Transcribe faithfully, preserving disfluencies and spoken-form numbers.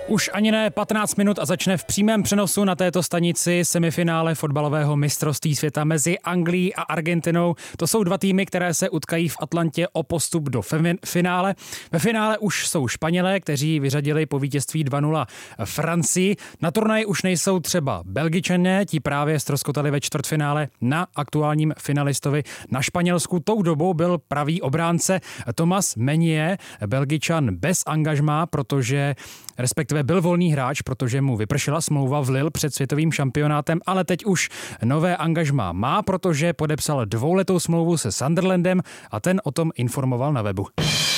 Už ani ne patnáct minut a začne v přímém přenosu na této stanici semifinále fotbalového mistrovství světa mezi Anglií a Argentinou. To jsou dva týmy, které se utkají v Atlantě o postup do finále. Ve finále už jsou Španělé, kteří vyřadili po vítězství dva nula Francii. Na turnaji už nejsou třeba Belgičané, ti právě ztroskotali ve čtvrtfinále na aktuálním finalistovi na Španělsku. Tou dobou byl pravý obránce Thomas Meunier, Belgičan bez angažmá, protože respektive byl volný hráč, protože mu vypršela smlouva v Lille před světovým šampionátem, ale teď už nové angažmá má, protože podepsal dvouletou smlouvu se Sunderlandem a ten o tom informoval na webu.